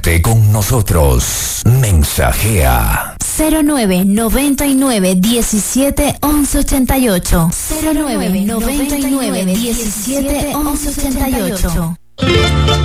Comunícate con nosotros. Mensajea 0999 17 11 88. 0999 17 11 88.